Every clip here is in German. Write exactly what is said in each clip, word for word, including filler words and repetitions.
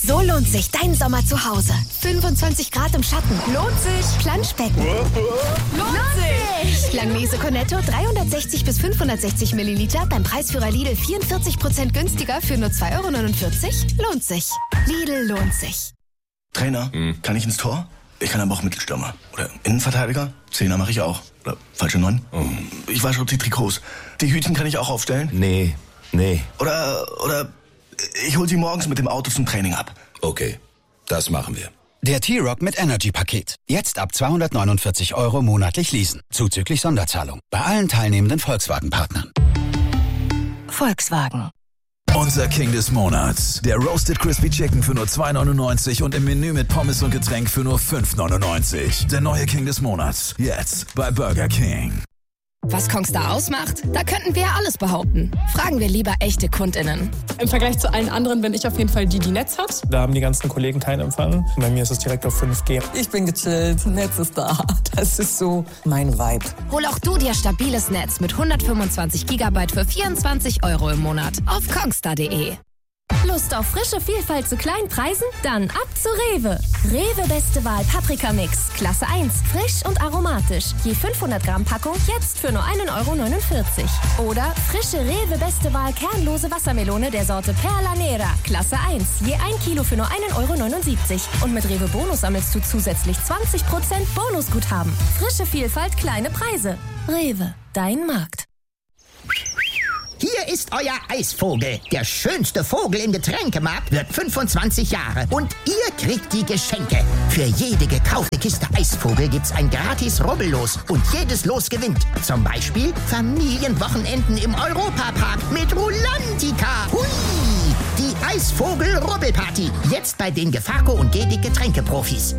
So lohnt sich dein Sommer zu Hause. fünfundzwanzig Grad im Schatten. Lohnt sich. Planschbecken. Lohnt sich. Langnese Cornetto dreihundertsechzig bis fünfhundertsechzig Milliliter beim Preisführer Lidl vierundvierzig Prozent günstiger für nur zwei Euro neunundvierzig. Lohnt sich. Lidl lohnt sich. Trainer, hm. kann ich ins Tor? Ich kann aber auch Mittelstürmer. Oder Innenverteidiger? Zehner mache ich auch. Oder falsche Neun? Oh. Ich wasche auch die Trikots. Die Hütchen kann ich auch aufstellen? Nee, nee. Oder, oder ich hol sie morgens mit dem Auto zum Training ab. Okay, das machen wir. Der T-Rock mit Energy-Paket. Jetzt ab zweihundertneunundvierzig Euro monatlich leasen. Zuzüglich Sonderzahlung. Bei allen teilnehmenden Volkswagen-Partnern. Volkswagen. Unser King des Monats. Der Roasted Crispy Chicken für nur zwei neunundneunzig und im Menü mit Pommes und Getränk für nur fünf neunundneunzig. Der neue King des Monats. Jetzt bei Burger King. Was Kongstar ausmacht? Da könnten wir ja alles behaupten. Fragen wir lieber echte KundInnen. Im Vergleich zu allen anderen bin ich auf jeden Fall die, die Netz hat. Da haben die ganzen Kollegen keinen Empfang. Bei mir ist es direkt auf fünf G. Ich bin gechillt, Netz ist da. Das ist so mein Vibe. Hol auch du dir stabiles Netz mit hundertfünfundzwanzig Gigabyte für vierundzwanzig Euro im Monat auf kongstar punkt de. Lust auf frische Vielfalt zu kleinen Preisen? Dann ab zu Rewe. Rewe Beste Wahl Paprika Mix. Klasse eins. Frisch und aromatisch. Je fünfhundert Gramm Packung jetzt für nur ein Euro neunundvierzig. Oder frische Rewe Beste Wahl kernlose Wassermelone der Sorte Perla Nera. Klasse eins. Je ein Kilo für nur ein Euro neunundsiebzig. Und mit Rewe Bonus sammelst du zusätzlich zwanzig Prozent Bonusguthaben. Frische Vielfalt, kleine Preise. Rewe, dein Markt. Hier ist euer Eisvogel. Der schönste Vogel im Getränkemarkt wird fünfundzwanzig Jahre. Und ihr kriegt die Geschenke. Für jede gekaufte Kiste Eisvogel gibt's ein gratis Rubbellos. Und jedes Los gewinnt. Zum Beispiel Familienwochenenden im Europapark mit Rulantica. Hui! Die Eisvogel-Rubbelparty. Jetzt bei den Gefaco und Gedic Getränkeprofis.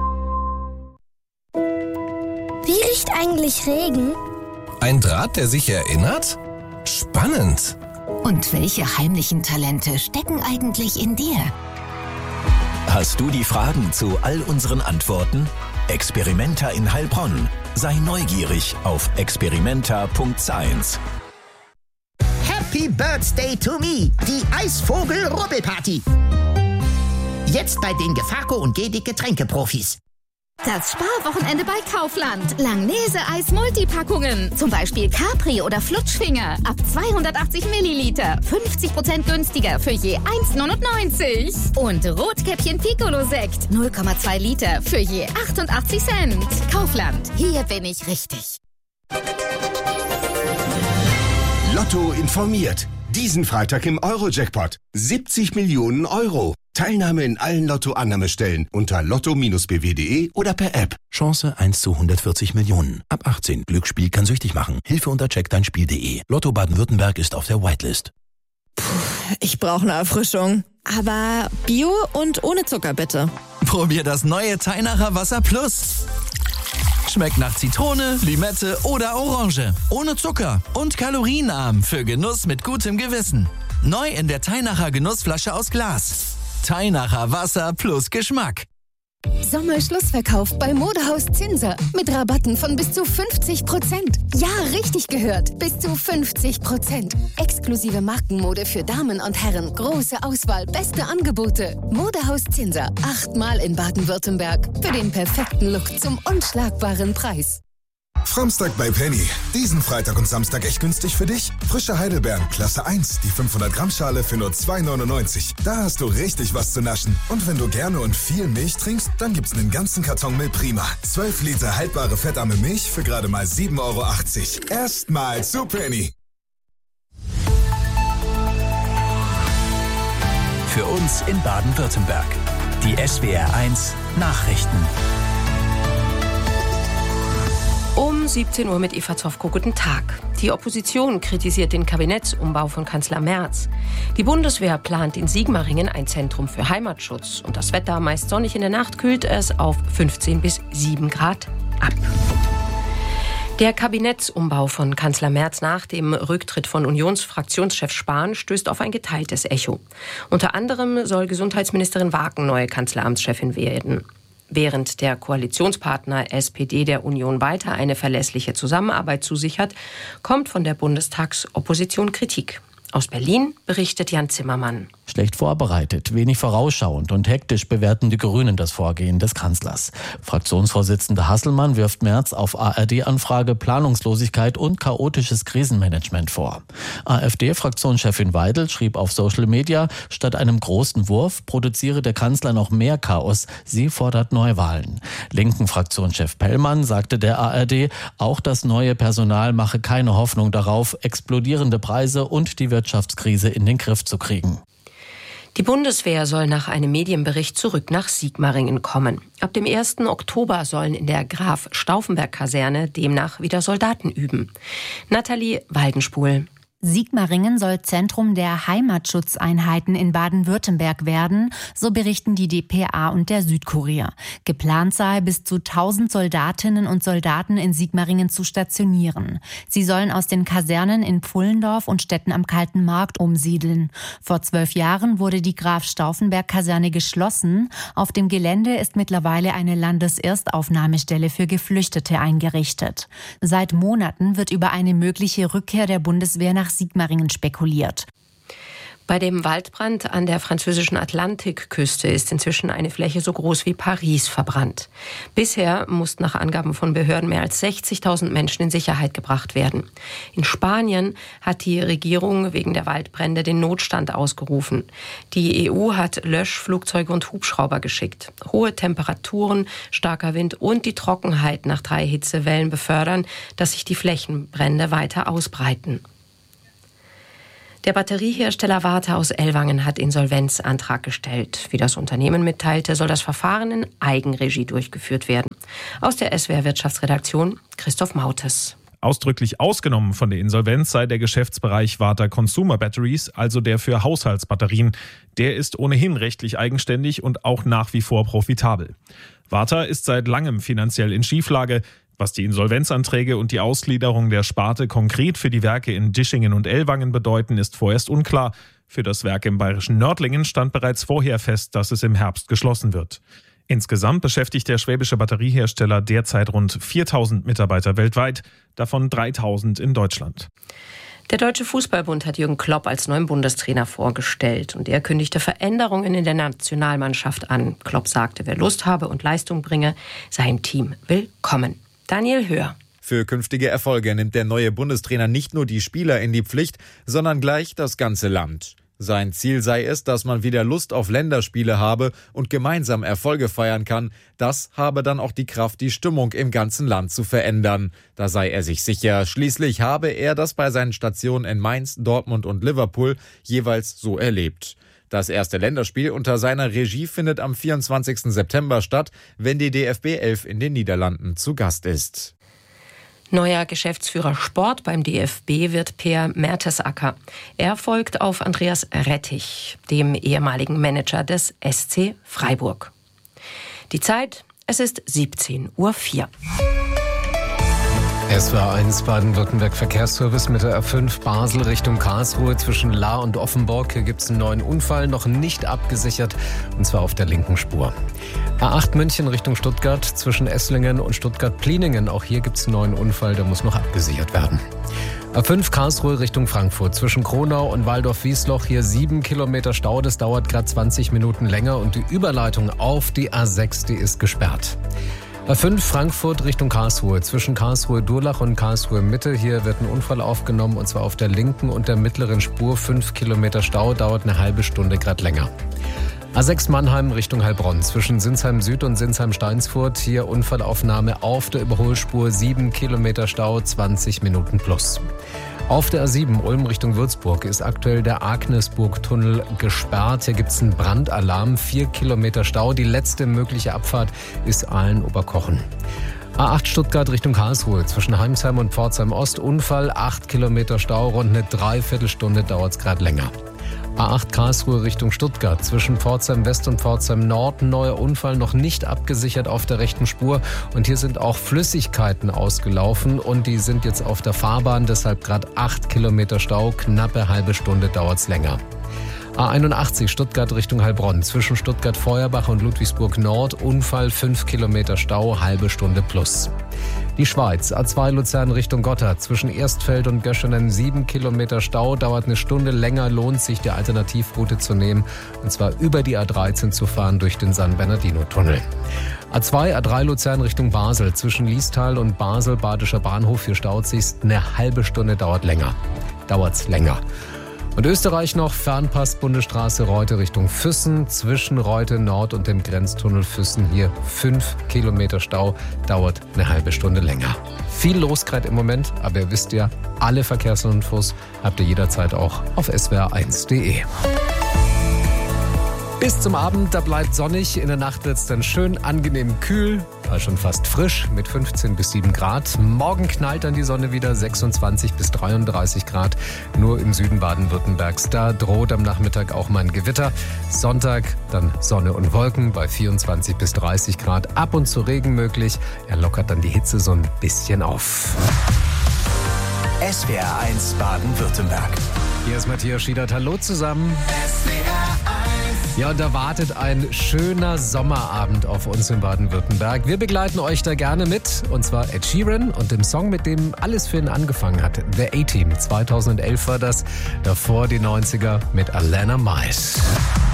Wie riecht eigentlich Regen? Ein Draht, der sich erinnert? Spannend. Und welche heimlichen Talente stecken eigentlich in dir? Hast du die Fragen zu all unseren Antworten? Experimenta in Heilbronn. Sei neugierig auf experimenta punkt science. Happy Birthday to me, die Eisvogel-Rubbelparty. Jetzt bei den Gefaco und Gedic Getränkeprofis. Das Sparwochenende bei Kaufland. Langnese-Eis-Multipackungen. Zum Beispiel Capri oder Flutschfinger. Ab zweihundertachtzig Milliliter. fünfzig Prozent günstiger für je eins neunundneunzig. Und Rotkäppchen Piccolo-Sekt. null Komma zwei Liter für je achtundachtzig Cent. Kaufland. Hier bin ich richtig. Lotto informiert. Diesen Freitag im Euro-Jackpot. siebzig Millionen Euro. Teilnahme in allen Lotto-Annahmestellen unter lotto Bindestrich b w punkt de oder per App. Chance eins zu hundertvierzig Millionen. Ab achtzehn. Glücksspiel kann süchtig machen. Hilfe unter check dein Spiel punkt de. Lotto Baden-Württemberg ist auf der Whitelist. Puh, ich brauche eine Erfrischung. Aber Bio und ohne Zucker bitte. Probier das neue Teinacher Wasser Plus. Schmeckt nach Zitrone, Limette oder Orange. Ohne Zucker und kalorienarm für Genuss mit gutem Gewissen. Neu in der Teinacher Genussflasche aus Glas. Teinacher Wasser plus Geschmack. Sommerschlussverkauf bei Modehaus Zinser. Mit Rabatten von bis zu fünfzig Prozent. Ja, richtig gehört. Bis zu fünfzig Prozent. Exklusive Markenmode für Damen und Herren. Große Auswahl, beste Angebote. Modehaus Zinser. Achtmal in Baden-Württemberg. Für den perfekten Look zum unschlagbaren Preis. Framstag bei Penny. Diesen Freitag und Samstag echt günstig für dich? Frische Heidelbeeren, Klasse eins, die fünfhundert Gramm Schale für nur zwei neunundneunzig. Da hast du richtig was zu naschen. Und wenn du gerne und viel Milch trinkst, dann gibt's einen ganzen Karton Milch Prima. zwölf Liter haltbare fettarme Milch für gerade mal sieben Euro achtzig. Erstmal zu Penny. Für uns in Baden-Württemberg. Die S W R eins Nachrichten. Um siebzehn Uhr mit Eva Zofko. Guten Tag. Die Opposition kritisiert den Kabinettsumbau von Kanzler Merz. Die Bundeswehr plant in Sigmaringen ein Zentrum für Heimatschutz. Und das Wetter meist sonnig, in der Nacht kühlt es auf fünfzehn bis sieben Grad ab. Der Kabinettsumbau von Kanzler Merz nach dem Rücktritt von Unionsfraktionschef Spahn stößt auf ein geteiltes Echo. Unter anderem soll Gesundheitsministerin Waken neue Kanzleramtschefin werden. Während der Koalitionspartner S P D der Union weiter eine verlässliche Zusammenarbeit zusichert, kommt von der Bundestagsopposition Kritik. Aus Berlin berichtet Jan Zimmermann. Schlecht vorbereitet, wenig vorausschauend und hektisch bewerten die Grünen das Vorgehen des Kanzlers. Fraktionsvorsitzender Hasselmann wirft Merz auf A R D-Anfrage Planungslosigkeit und chaotisches Krisenmanagement vor. AfD-Fraktionschefin Weidel schrieb auf Social Media, statt einem großen Wurf produziere der Kanzler noch mehr Chaos. Sie fordert Neuwahlen. Linken Fraktionschef Pellmann sagte der A R D, auch das neue Personal mache keine Hoffnung darauf, explodierende Preise und die Wirtschaftskrise in den Griff zu kriegen. Die Bundeswehr soll nach einem Medienbericht zurück nach Sigmaringen kommen. Ab dem ersten Oktober sollen in der Graf-Stauffenberg-Kaserne demnach wieder Soldaten üben. Nathalie Waldenspul. Sigmaringen soll Zentrum der Heimatschutzeinheiten in Baden-Württemberg werden, so berichten die D P A und der Südkurier. Geplant sei, bis zu tausend Soldatinnen und Soldaten in Sigmaringen zu stationieren. Sie sollen aus den Kasernen in Pfullendorf und Stetten am Kalten Markt umsiedeln. Vor zwölf Jahren wurde die Graf-Stauffenberg-Kaserne geschlossen. Auf dem Gelände ist mittlerweile eine Landeserstaufnahmestelle für Geflüchtete eingerichtet. Seit Monaten wird über eine mögliche Rückkehr der Bundeswehr nach Sigmaringen spekuliert. Bei dem Waldbrand an der französischen Atlantikküste ist inzwischen eine Fläche so groß wie Paris verbrannt. Bisher mussten nach Angaben von Behörden mehr als sechzigtausend Menschen in Sicherheit gebracht werden. In Spanien hat die Regierung wegen der Waldbrände den Notstand ausgerufen. Die E U hat Löschflugzeuge und Hubschrauber geschickt. Hohe Temperaturen, starker Wind und die Trockenheit nach drei Hitzewellen befördern, dass sich die Flächenbrände weiter ausbreiten. Der Batteriehersteller Varta aus Ellwangen hat Insolvenzantrag gestellt. Wie das Unternehmen mitteilte, soll das Verfahren in Eigenregie durchgeführt werden. Aus der S W R Wirtschaftsredaktion Christoph Mautes. Ausdrücklich ausgenommen von der Insolvenz sei der Geschäftsbereich Varta Consumer Batteries, also der für Haushaltsbatterien. Der ist ohnehin rechtlich eigenständig und auch nach wie vor profitabel. Varta ist seit langem finanziell in Schieflage. Was die Insolvenzanträge und die Ausgliederung der Sparte konkret für die Werke in Dischingen und Ellwangen bedeuten, ist vorerst unklar. Für das Werk im bayerischen Nördlingen stand bereits vorher fest, dass es im Herbst geschlossen wird. Insgesamt beschäftigt der schwäbische Batteriehersteller derzeit rund viertausend Mitarbeiter weltweit, davon dreitausend in Deutschland. Der Deutsche Fußballbund hat Jürgen Klopp als neuen Bundestrainer vorgestellt und er kündigte Veränderungen in der Nationalmannschaft an. Klopp sagte, wer Lust habe und Leistung bringe, sein Team willkommen. Daniel Höhr. Für künftige Erfolge nimmt der neue Bundestrainer nicht nur die Spieler in die Pflicht, sondern gleich das ganze Land. Sein Ziel sei es, dass man wieder Lust auf Länderspiele habe und gemeinsam Erfolge feiern kann. Das habe dann auch die Kraft, die Stimmung im ganzen Land zu verändern. Da sei er sich sicher. Schließlich habe er das bei seinen Stationen in Mainz, Dortmund und Liverpool jeweils so erlebt. Das erste Länderspiel unter seiner Regie findet am vierundzwanzigsten September statt, wenn die D F B elf in den Niederlanden zu Gast ist. Neuer Geschäftsführer Sport beim D F B wird Per Mertesacker. Er folgt auf Andreas Rettich, dem ehemaligen Manager des S C Freiburg. Die Zeit, es ist siebzehn Uhr vier. S W R eins Baden-Württemberg Verkehrsservice mit der A fünf Basel Richtung Karlsruhe zwischen Lahr und Offenburg. Hier gibt es einen neuen Unfall, noch nicht abgesichert, und zwar auf der linken Spur. A acht München Richtung Stuttgart zwischen Esslingen und Stuttgart-Pliningen. Auch hier gibt es einen neuen Unfall, der muss noch abgesichert werden. A fünf Karlsruhe Richtung Frankfurt zwischen Kronau und Waldorf-Wiesloch. Hier sieben Kilometer Stau, das dauert gerade zwanzig Minuten länger und die Überleitung auf die A sechs, die ist gesperrt. A fünf Frankfurt Richtung Karlsruhe zwischen Karlsruhe-Durlach und Karlsruhe-Mitte. Hier wird ein Unfall aufgenommen und zwar auf der linken und der mittleren Spur. fünf Kilometer Stau, dauert eine halbe Stunde gerade länger. A sechs Mannheim Richtung Heilbronn zwischen Sinsheim Süd und Sinsheim Steinsfurt. Hier Unfallaufnahme auf der Überholspur. sieben Kilometer Stau, zwanzig Minuten plus. Auf der A sieben Ulm Richtung Würzburg ist aktuell der Agnesburg-Tunnel gesperrt. Hier gibt es einen Brandalarm, vier Kilometer Stau. Die letzte mögliche Abfahrt ist Aalen-Oberkochen. A acht Stuttgart Richtung Karlsruhe zwischen Heimsheim und Pforzheim Ost. Unfall, acht Kilometer Stau, rund eine Dreiviertelstunde dauert es gerade länger. A acht Karlsruhe Richtung Stuttgart zwischen Pforzheim West und Pforzheim Nord. Neuer Unfall, noch nicht abgesichert auf der rechten Spur. Und hier sind auch Flüssigkeiten ausgelaufen und die sind jetzt auf der Fahrbahn. Deshalb gerade acht Kilometer Stau, knappe halbe Stunde dauert es länger. A einundachtzig Stuttgart Richtung Heilbronn zwischen Stuttgart-Feuerbach und Ludwigsburg Nord. Unfall, fünf Kilometer Stau, halbe Stunde plus. Die Schweiz, A zwei Luzern Richtung Gotthard, zwischen Erstfeld und Göschenen sieben Kilometer Stau, dauert eine Stunde länger, lohnt sich die Alternativroute zu nehmen, und zwar über die A dreizehn zu fahren durch den San Bernardino-Tunnel. A zwei, A drei Luzern Richtung Basel, zwischen Liestal und Basel, Badischer Bahnhof, für staut sich's, eine halbe Stunde dauert länger. Dauert's länger. Und Österreich noch, Fernpass Bundesstraße Reute Richtung Füssen, zwischen Reute Nord und dem Grenztunnel Füssen hier fünf Kilometer Stau, dauert eine halbe Stunde länger. Viel los gerade im Moment, aber ihr wisst ja, alle Verkehrsinfos habt ihr jederzeit auch auf s w r eins punkt d e. Bis zum Abend, da bleibt sonnig. In der Nacht wird es dann schön angenehm kühl, war schon fast frisch mit fünfzehn bis sieben Grad. Morgen knallt dann die Sonne wieder, sechsundzwanzig bis dreiunddreißig Grad. Nur im Süden Baden-Württembergs, da droht am Nachmittag auch mal ein Gewitter. Sonntag dann Sonne und Wolken bei vierundzwanzig bis dreißig Grad. Ab und zu Regen möglich. Er lockert dann die Hitze so ein bisschen auf. S W R eins Baden-Württemberg. Hier ist Matthias Schiedert. Hallo zusammen. S W R eins. Ja, und da wartet ein schöner Sommerabend auf uns in Baden-Württemberg. Wir begleiten euch da gerne mit, und zwar Ed Sheeran und dem Song, mit dem alles für ihn angefangen hat. The A-Team, zweitausendelf war das. Davor die neunziger mit Alana Miles.